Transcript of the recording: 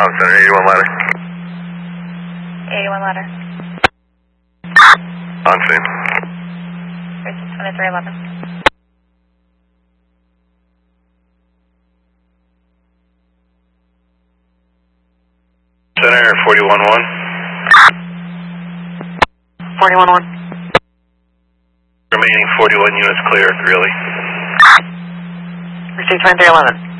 Comm Center, 81 ladder. 81 ladder. On scene. 2311. Center, 41-1. 41-1. Remaining 41 units clear, really. Received 2311.